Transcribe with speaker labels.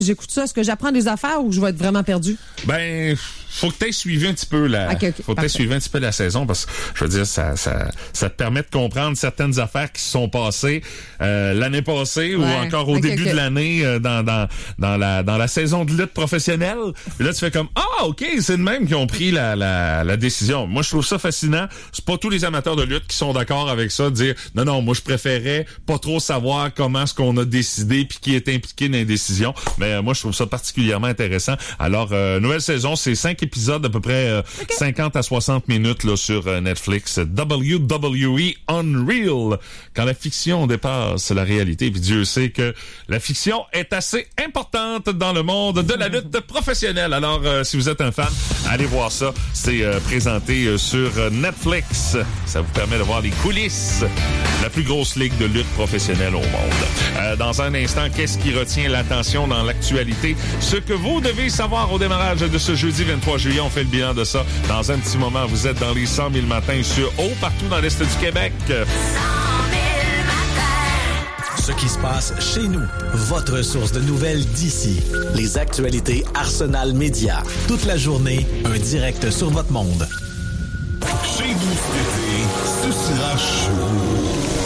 Speaker 1: j'écoute ça, est-ce que j'apprends des affaires ou je vais être vraiment perdu?
Speaker 2: Ben, faut que tu aies suivi un petit peu faut que tu aies suivi un petit peu la saison parce que, je veux dire, ça te permet de comprendre certaines affaires qui se sont passées l'année passée ou encore au début de l'année dans la saison de lutte professionnelle. Et là, tu fais comme, OK, c'est de même qui ont pris la décision. Moi, je trouve ça fascinant. C'est pas tous les amateurs de lutte qui sont d'accord avec ça, de dire, non, moi, je préférais pas trop savoir comment est-ce qu'on a décidé puis qui est impliqué dans les décisions. Mais moi, je trouve ça particulièrement intéressant. Alors, nouvelle saison, c'est 5 épisodes d'à peu près 50 à 60 minutes là, sur Netflix. WWE Unreal. Quand la fiction dépasse la réalité. Puis Dieu sait que la fiction est assez importante dans le monde de la lutte professionnelle. Alors, si vous êtes un fan, allez voir ça. C'est présenté sur Netflix. Ça vous permet de voir les coulisses de la plus grosse ligue de lutte professionnelle au monde. Dans un instant, qu'est-ce qui retient l'attention dans l'actualité? Ce que vous devez savoir au démarrage de ce jeudi 23 juillet, on fait le bilan de ça dans un petit moment. Vous êtes dans les 100 000 matins sur partout dans l'Est du Québec.
Speaker 3: 100 000 matins. Ce qui se passe chez nous. Votre source de nouvelles d'ici. Les actualités Arsenal Média. Toute la journée, un direct sur votre monde.
Speaker 4: Chez vous cet été, ce sera chaud.